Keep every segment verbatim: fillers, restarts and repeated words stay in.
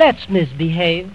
Let's misbehave.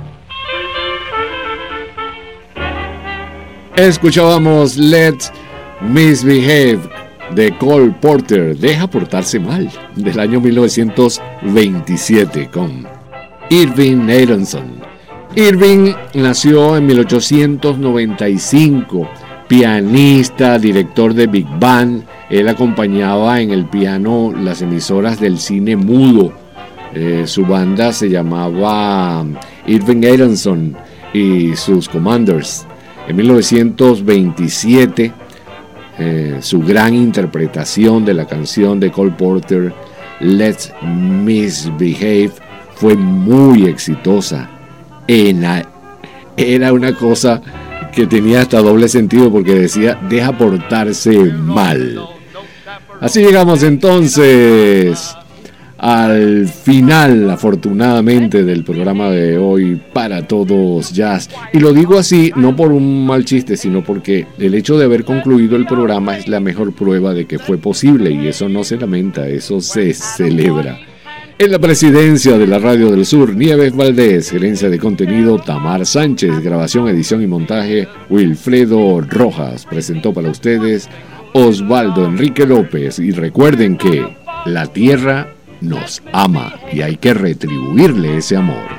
Escuchábamos Let's Misbehave de Cole Porter, Deja portarse mal, del año mil novecientos veintisiete, con Irving Aronson. Irving nació en mil ochocientos noventa y cinco, pianista, director de Big Band. Él acompañaba en el piano las emisoras del cine mudo. Eh, su banda se llamaba Irving Aronson y sus Commanders. En mil novecientos veintisiete, eh, su gran interpretación de la canción de Cole Porter, Let's Misbehave, fue muy exitosa. Era, era una cosa que tenía hasta doble sentido porque decía, deja portarse mal. Así llegamos entonces al final, afortunadamente, del programa de hoy para todos jazz. Y lo digo así, no por un mal chiste, sino porque el hecho de haber concluido el programa es la mejor prueba de que fue posible, y eso no se lamenta, eso se celebra. En la presidencia de la Radio del Sur, Nieves Valdés; gerencia de contenido, Tamar Sánchez; grabación, edición y montaje, Wilfredo Rojas; presentó para ustedes Osvaldo Enrique López. Y recuerden que la tierra nos ama y hay que retribuirle ese amor.